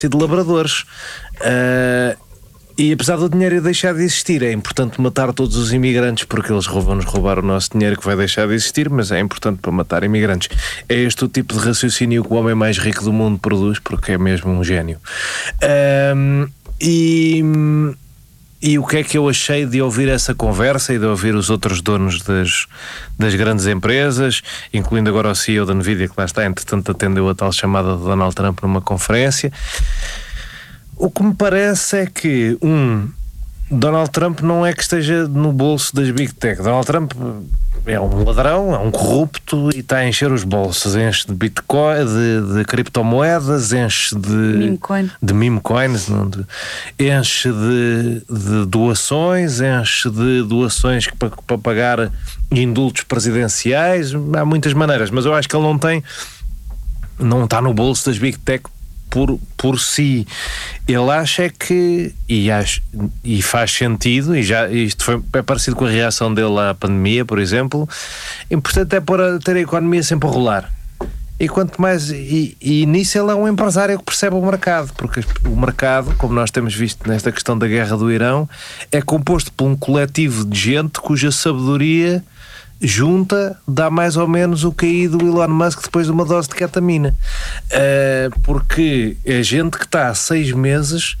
de labradores. E apesar do dinheiro deixar de existir, é importante matar todos os imigrantes, porque eles vão-nos roubar o nosso dinheiro que vai deixar de existir, mas é importante para matar imigrantes. É este o tipo de raciocínio que o homem mais rico do mundo produz, porque é mesmo um gênio. E o que é que eu achei de ouvir essa conversa e de ouvir os outros donos das grandes empresas, incluindo agora o CEO da Nvidia, que lá está, entretanto atendeu a tal chamada de Donald Trump numa conferência. O que me parece é que Donald Trump não é que esteja no bolso das Big Tech. Donald Trump é um ladrão, é um corrupto e está a encher os bolsos. Enche de Bitcoin, de criptomoedas, enche de meme coins, enche de doações, enche de doações para pagar indultos presidenciais. Há muitas maneiras, mas eu acho que ele não está no bolso das Big Tech por si. Ele acha que e faz sentido, isto é parecido com a reação dele à pandemia, por exemplo. Importante é ter a economia sempre a rolar. E quanto mais e nisso ele é um empresário que percebe o mercado, porque o mercado, como nós temos visto nesta questão da guerra do Irão, é composto por um coletivo de gente cuja sabedoria junta dá mais ou menos o QI do Elon Musk depois de uma dose de ketamina, porque é gente que está há 6 meses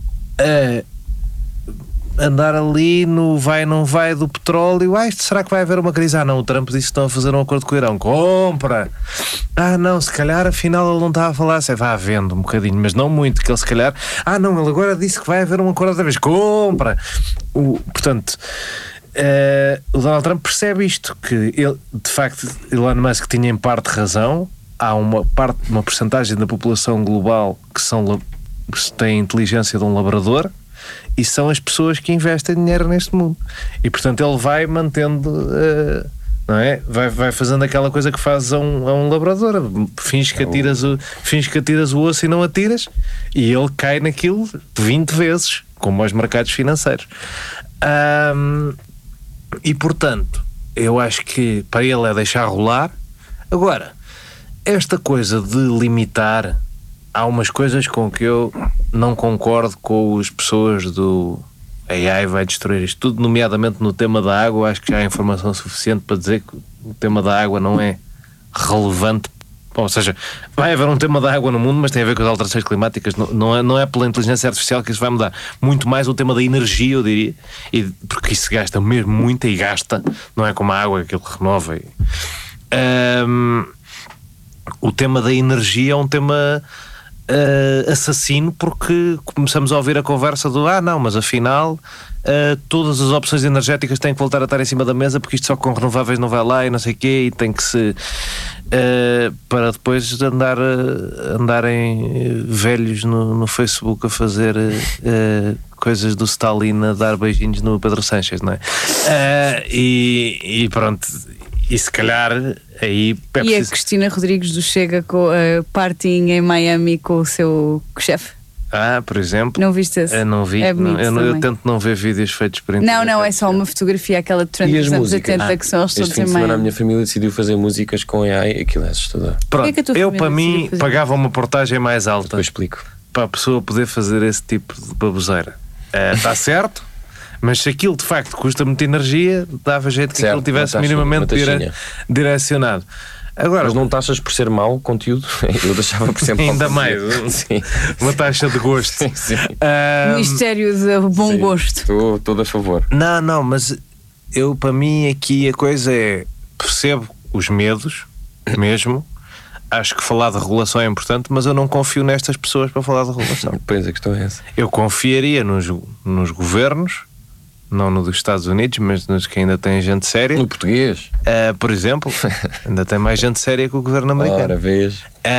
a andar ali no vai não vai do petróleo. Será que vai haver uma crise? Não, o Trump disse que estão a fazer um acordo com o Irão, compra. Não, se calhar afinal ele não estava a falar, vá havendo um bocadinho, mas não muito, que ele se calhar não, ele agora disse que vai haver um acordo outra vez, compra. Portanto, o Donald Trump percebe isto, que ele, de facto, Elon Musk tinha em parte razão. Há uma percentagem da população global que tem a inteligência de um labrador, e são as pessoas que investem dinheiro neste mundo, e portanto ele vai mantendo, não é? Vai fazendo aquela coisa que faz a um labrador, finge que atiras o osso e não atiras, e ele cai naquilo 20 vezes, como aos mercados financeiros. E portanto, eu acho que para ele é deixar rolar. Agora, esta coisa de limitar, há umas coisas com que eu não concordo com as pessoas do AI vai destruir isto tudo, nomeadamente no tema da água. Acho que já há informação suficiente para dizer que o tema da água não é relevante. Ou seja, vai haver um tema da água no mundo, mas tem a ver com as alterações climáticas. Não é pela inteligência artificial que isso vai mudar. Muito mais o tema da energia, eu diria, porque isso gasta mesmo muito, e gasta, não é como a água que ele renova. O tema da energia é um tema assassino, porque começamos a ouvir a conversa do não, mas afinal todas as opções energéticas têm que voltar a estar em cima da mesa, porque isto só com renováveis não vai lá e não sei o quê, e tem que se para depois andarem velhos no Facebook a fazer coisas do Stalin, a dar beijinhos no Pedro Sánchez, não é? E pronto. E se calhar aí E a Cristina Rodrigues do Chega com a partying em Miami com o seu chefe? Por exemplo. Não viste esse? Não vi. É bonito. Eu tento não ver vídeos feitos por internet. Não, é só uma fotografia, aquela de trend dos anos 80 que são eles todos em Miami. Este fim de semana a minha família decidiu fazer músicas com AI, aquilo é assustador. Pronto, eu para mim pagava uma portagem mais alta. Depois explico. Para a pessoa poder fazer esse tipo de baboseira. Está certo? Mas se aquilo de facto custa muita energia, dava jeito que aquilo tivesse minimamente direcionado. Agora, mas não taxas por ser mau conteúdo? Eu deixava por sempre ainda mais. Sim. Uma taxa de gosto. Sim. Ministério de bom gosto. Estou todo a favor. Não, mas eu, para mim, aqui a coisa é: percebo os medos mesmo. Acho que falar de regulação é importante, mas eu não confio nestas pessoas para falar de regulação. Pois, a questão é essa. Eu confiaria nos governos, não no dos Estados Unidos, mas nos que ainda têm gente séria. No português? Por exemplo, ainda tem mais gente séria que o governo americano. Ora, vês.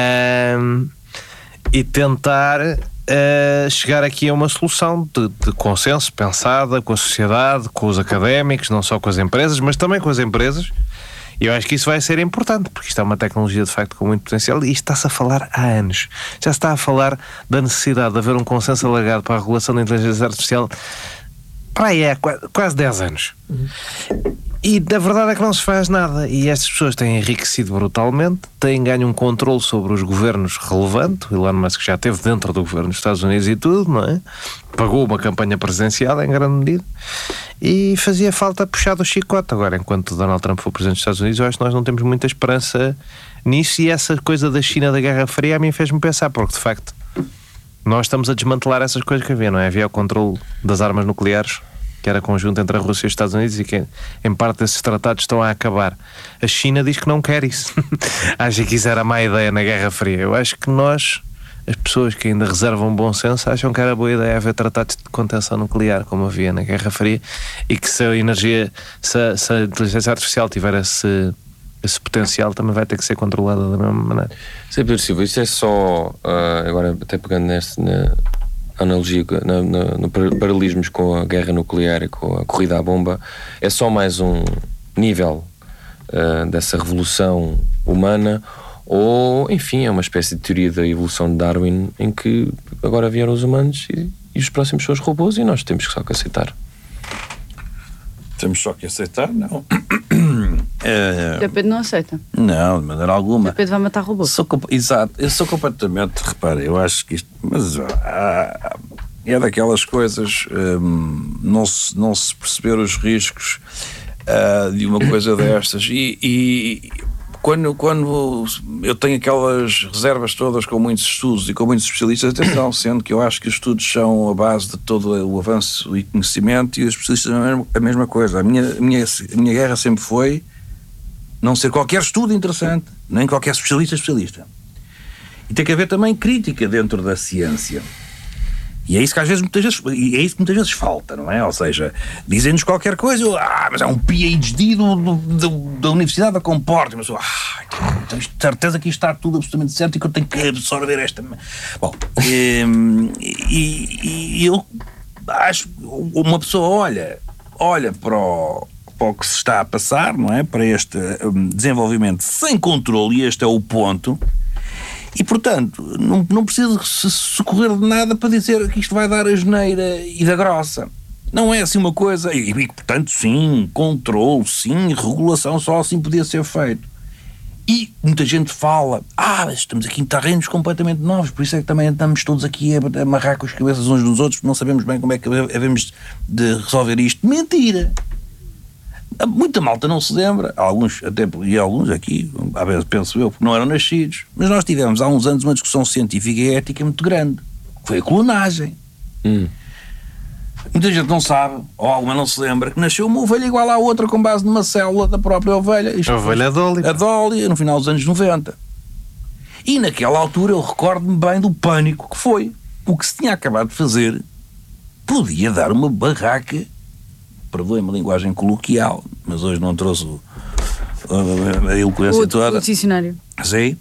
E tentar chegar aqui a uma solução de consenso pensada com a sociedade, com os académicos, não só com as empresas, mas também com as empresas. E eu acho que isso vai ser importante, porque isto é uma tecnologia de facto com muito potencial, e isto está-se a falar há anos. Já se está a falar da necessidade de haver um consenso alargado para a regulação da inteligência artificial para aí há quase 10 anos. E a verdade é que não se faz nada. E estas pessoas têm enriquecido brutalmente, têm ganho um controle sobre os governos relevante. O Elon Musk já esteve dentro do governo dos Estados Unidos e tudo, não é? Pagou uma campanha presidencial em grande medida e fazia falta puxar do chicote. Agora, enquanto Donald Trump for presidente dos Estados Unidos, eu acho que nós não temos muita esperança nisso. E essa coisa da China da Guerra Fria a mim fez-me pensar, porque de facto nós estamos a desmantelar essas coisas que havia, não é? Havia o controle das armas nucleares, que era conjunto entre a Rússia e os Estados Unidos, e que em parte desses tratados estão a acabar. A China diz que não quer isso. Acha que isso era má ideia na Guerra Fria. Eu acho que nós, as pessoas que ainda reservam bom senso, acham que era boa ideia haver tratados de contenção nuclear, como havia na Guerra Fria, e que se a energia, se a inteligência artificial tiver esse potencial, também vai ter que ser controlada da mesma maneira. Sim, Pedro Silva, isto é só, agora até pegando na analogia, no paralelismos com a guerra nuclear e com a corrida à bomba, é só mais um nível dessa revolução humana, ou enfim, é uma espécie de teoria da evolução de Darwin, em que agora vieram os humanos e os próximos são os robôs, e nós temos só que aceitar. Temos só que aceitar? Não. O Pedro não aceita. Não, de maneira alguma. O Pedro vai matar robôs. Exato, eu sou completamente, repara, eu acho que isto, mas é daquelas coisas, não se perceber os riscos de uma coisa destas, e quando eu tenho aquelas reservas todas com muitos estudos e com muitos especialistas, atenção, sendo que eu acho que os estudos são a base de todo o avanço e conhecimento, e os especialistas a mesma coisa. A minha guerra sempre foi não ser qualquer estudo interessante, nem qualquer especialista. E tem que haver também crítica dentro da ciência. E é isso que às vezes muitas vezes falta, não é? Ou seja, dizem-nos qualquer coisa, mas é um PhD da Universidade da Comporta, mas tenho certeza que isto está tudo absolutamente certo e que eu tenho que absorver esta. Bom, e eu acho que uma pessoa olha para o que se está a passar, não é? Para este desenvolvimento sem controle, e este é o ponto. E, portanto, não precisa se socorrer de nada para dizer que isto vai dar a geneira e da grossa. Não é assim uma coisa... E portanto, sim, controle, sim, regulação, só assim podia ser feito. E muita gente fala, mas estamos aqui em terrenos completamente novos, por isso é que também estamos todos aqui a amarrar com as cabeças uns nos outros, porque não sabemos bem como é que devemos de resolver isto. Mentira! Muita malta não se lembra, alguns aqui, às vezes penso eu, porque não eram nascidos, mas nós tivemos há uns anos uma discussão científica e ética muito grande, que foi a clonagem. Muita gente não sabe, ou alguma não se lembra, que nasceu uma ovelha igual à outra com base numa célula da própria ovelha. A ovelha Dolly. A Dolly, no final dos anos 90. E naquela altura eu recordo-me bem do pânico que foi. O que se tinha acabado de fazer podia dar uma barraca. Perdoem-me a linguagem coloquial, mas hoje não trouxe a eloquência toda. O dicionário. Sim.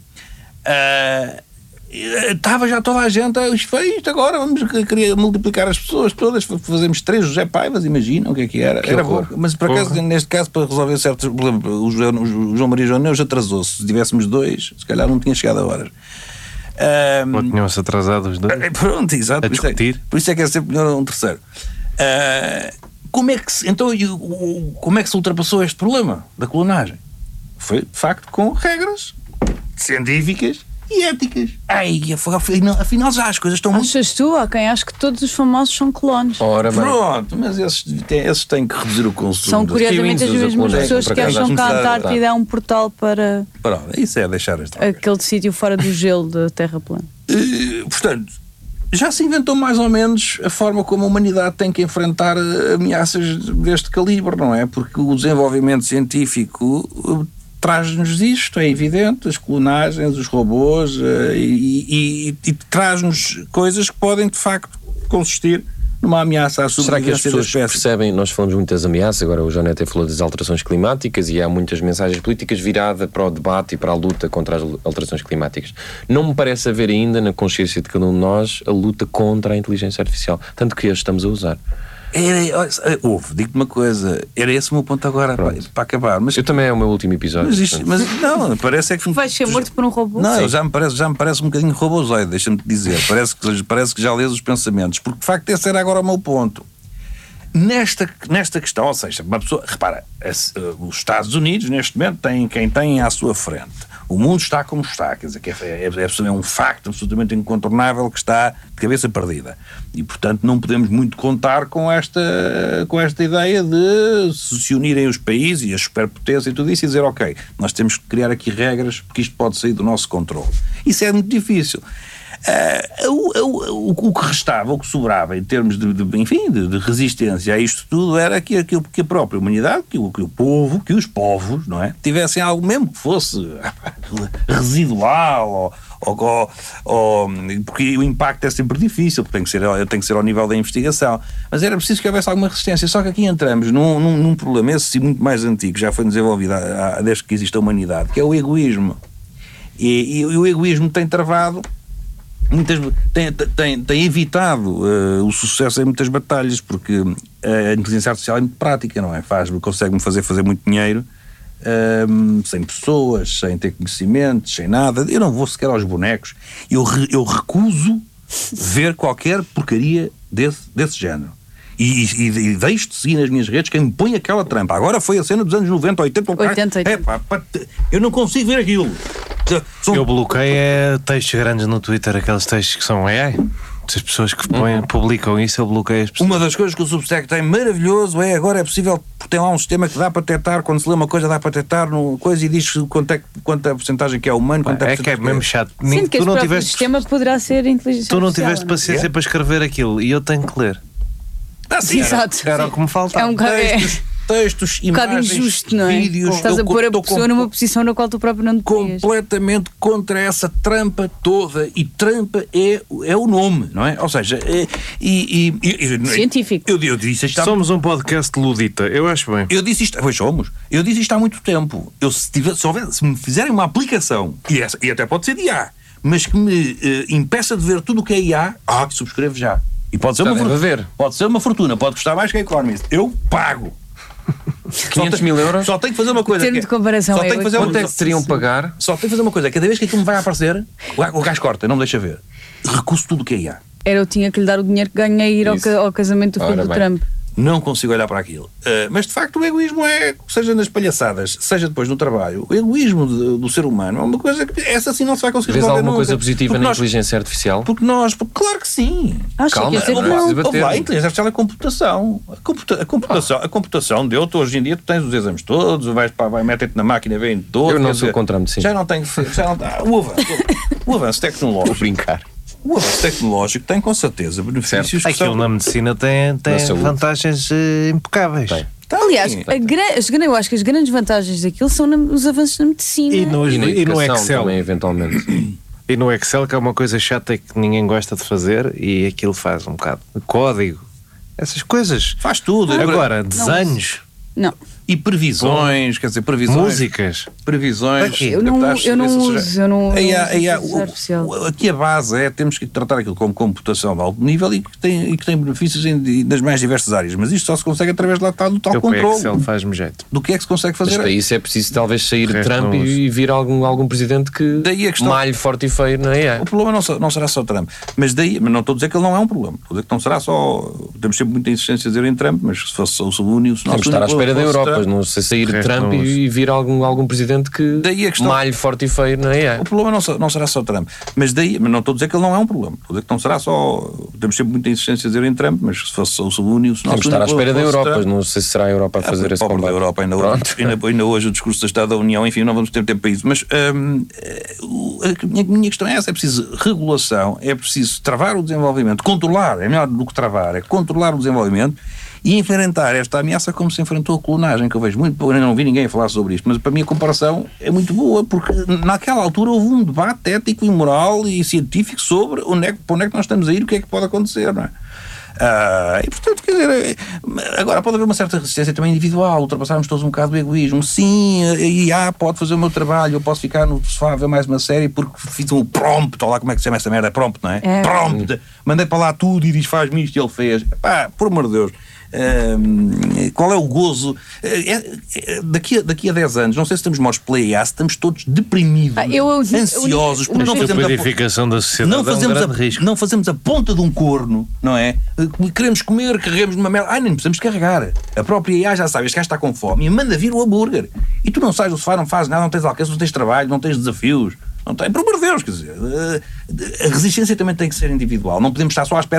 Estava já toda a gente, isto agora, vamos querer multiplicar as pessoas todas, fazemos 3 José Paivas, imagina o que é que era. Era bom, mas por acaso, neste caso, para resolver certos problemas, o João Maria João Neus atrasou-se. Se tivéssemos 2, se calhar não tinha chegado a horas. Ou tinham-se atrasado os 2. Pronto, exato. A discutir. Por isso é que é sempre melhor um terceiro. Como é que se ultrapassou este problema da clonagem? Foi, de facto, com regras científicas e éticas. Afinal já as coisas estão Achas tu? Há quem acha que todos os famosos são clones. Ora bem. Pronto, mas esses têm que reduzir o consumo. São curiosamente as mesmas pessoas que acham que a Antártida é um portal para... Pronto, isso é deixar aquele sítio fora do gelo da Terra plana. Portanto, já se inventou mais ou menos a forma como a humanidade tem que enfrentar ameaças deste calibre, não é? Porque o desenvolvimento científico traz-nos isto, é evidente, as clonagens, os robôs, e traz-nos coisas que podem, de facto, consistir numa ameaça à sobrevivência da espécie. Será que as pessoas percebem, nós falamos muito das ameaças, agora o João Neto falou das alterações climáticas e há muitas mensagens políticas viradas para o debate e para a luta contra as alterações climáticas. Não me parece haver ainda na consciência de cada um de nós a luta contra a inteligência artificial, tanto que a estamos a usar. Digo-te uma coisa, era esse o meu ponto agora para acabar. Mas, eu também é o meu último episódio. Mas não, parece é que... Vais ser morto por um robô? Não, já me parece um bocadinho robozoide, deixa-me te dizer. Parece que já lês os pensamentos, porque de facto esse era agora o meu ponto. nesta questão, ou seja, uma pessoa, repara, os Estados Unidos neste momento têm quem tem à sua frente. O mundo está como está, quer dizer, que é um facto absolutamente incontornável que está de cabeça perdida. E, portanto, não podemos muito contar com esta ideia de se unirem os países e as superpotências e tudo isso e dizer, ok, nós temos que criar aqui regras porque isto pode sair do nosso controle. Isso é muito difícil. O que restava, o que sobrava em termos de resistência a isto tudo era que a própria humanidade, que os povos, não é, tivessem algo mesmo que fosse residual porque o impacto é sempre difícil, porque tem que ser ao nível da investigação, mas era preciso que houvesse alguma resistência. Só que aqui entramos num problema esse muito mais antigo, já foi desenvolvido desde que existe a humanidade, que é o egoísmo. E o egoísmo tem travado tem evitado o sucesso em muitas batalhas, porque a inteligência artificial é muito prática, não é? Consegue-me fazer muito dinheiro sem pessoas, sem ter conhecimentos, sem nada. Eu não vou sequer aos bonecos. Eu recuso ver qualquer porcaria desse género. E deixo de seguir nas minhas redes quem me põe aquela trampa. Agora foi a cena dos anos 90, 80. Eu não consigo ver aquilo. Eu bloqueio textos grandes no Twitter, aqueles textos que são AI. As pessoas que publicam isso, eu bloqueio as pessoas. Uma das coisas que o Substack tem maravilhoso agora é possível, tem lá um sistema que dá para detectar, quando se lê uma coisa dá para detectar coisa e diz quanto a porcentagem que é humano, quanto é que é mesmo chato. Sim, que o sistema poderá ser inteligência artificial. Tu não tiveste paciência para escrever aquilo e eu tenho que ler. Sim, exato. Era o que me faltava. É um textos, imagens, injusto, não é? vídeos. Estás a pôr a pessoa numa posição na qual tu próprio não te podias. Completamente contra essa trampa toda. E trampa é o nome, não é? Ou seja, científico. Eu disse isto Somos um podcast ludita, eu acho bem. Eu disse isto, pois somos. Eu disse isto há muito tempo. Se me fizerem uma aplicação, e até pode ser de IA, mas que me impeça de ver tudo o que é IA, que subscrevo já. E pode ser uma fortuna, pode custar mais que a Economist. Eu pago. 500 mil euros? Só tenho que fazer uma coisa. Termo de comparação quanto é que teriam pagar? Só tenho que fazer uma coisa. Cada vez que aquilo me vai aparecer, o gajo corta, não me deixa ver. Recuso tudo o que é IA. Eu tinha que lhe dar o dinheiro que ganhei e ir ao casamento do filho do Trump. Não consigo olhar para aquilo. Mas de facto o egoísmo seja nas palhaçadas, seja depois no trabalho, o egoísmo do ser humano é uma coisa que essa assim não se vai conseguir resolver. Vês alguma coisa positiva na inteligência artificial? Claro que sim. Calma, a inteligência artificial é computação. A computação deu-te hoje em dia, tu tens os exames todos, metem-te na máquina, vêm todos. Eu não sou contra a medicina. Já não tem que ser. O avanço tecnológico. Vou brincar. O avanço tecnológico tem com certeza benefícios. Aquilo na medicina tem vantagens impecáveis. Aliás, eu acho que as grandes vantagens daquilo são os avanços na medicina. E no Excel também, eventualmente. E no Excel, que é uma coisa chata que ninguém gosta de fazer, e aquilo faz um bocado de código, essas coisas. Faz tudo. Agora, desenhos. Não. E previsões, quer dizer, músicas. Previsões. Eu não uso artificial. Aqui a base temos que tratar aquilo como computação de alto nível e que tem benefícios nas mais diversas áreas, mas isto só se consegue através do tal controle. O Excel faz-me jeito. Do que é que se consegue fazer? Mas para isso é preciso talvez sair de Trump e vir algum presidente que malhe forte e feio na AI. O problema não será só Trump, mas não estou a dizer que ele não é um problema, estou a dizer que não será só, temos sempre muita insistência a dizer em Trump, mas se fosse o único, se temos que estar à espera da Europa. Não sei, sair de Trump e vir algum presidente que malhe forte e feio na AI. O problema não será só Trump, mas não estou a dizer que ele não é um problema, estou a dizer que não será só, temos sempre muita insistência a dizer em Trump, mas se fosse o único, temos que estar à espera da Europa. Não sei se será a Europa a fazer esse combate. Da Europa, ainda hoje o discurso do Estado da União, enfim, não vamos ter tempo para isso, mas a minha questão é essa: é preciso regulação, é preciso travar o desenvolvimento, controlar, é melhor do que travar, é controlar o desenvolvimento e enfrentar esta ameaça como se enfrentou a clonagem, que eu vejo muito, eu não vi ninguém falar sobre isto, mas para mim a comparação é muito boa, porque naquela altura houve um debate ético e moral e científico sobre para onde é que nós estamos a ir, o que é que pode acontecer, não é? E portanto, quer dizer, agora pode haver uma certa resistência também individual, ultrapassarmos todos um bocado do egoísmo. Sim, a IA pode fazer o meu trabalho, eu posso ficar no sofá a ver mais uma série porque fiz um prompt, ou lá como é que se chama essa merda, prompt, não é? Prompt, mandei para lá tudo e diz faz-me isto e ele fez. Por amor de Deus, Qual é o gozo? Daqui a 10 anos, não sei se estamos mortos pela IA, se estamos todos deprimidos, ansiosos, porque não fazemos da sociedade não fazemos a ponta de um corno, não é? Queremos comer, carregamos numa merda. Nem precisamos carregar. A própria IA já sabe, este gajo está com fome e manda vir o hambúrguer. E tu não sais do sofá, não fazes nada, não tens alcance, não tens trabalho, não tens desafios. Não tem, por amor de Deus, quer dizer, a resistência também tem que ser individual. Não podemos estar só à espera